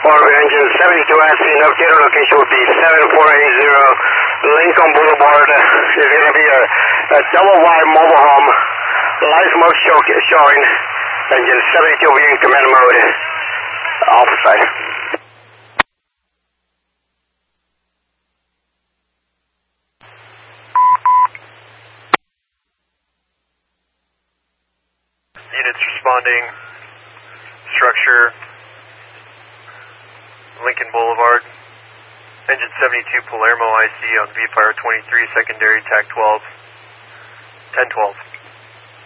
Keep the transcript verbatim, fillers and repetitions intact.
for engine seventy-two S C, navigator location would be seven four eight zero Lincoln Boulevard. It's going to be a, a double wide mobile home. Light smoke show, showing. Engine seventy-two will be in command mode. Alpha side. Units responding. Structure. Lincoln Boulevard. Engine seventy-two Palermo I C on V Fire twenty-three, secondary, T A C twelve. ten twelve.